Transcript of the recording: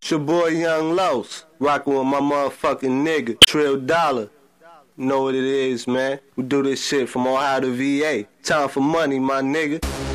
It's your boy Young Los, rockin' with my motherfucking nigga, Trill Dollar. You know what it is, man. We do this shit from Ohio to VA. Time for money, my nigga.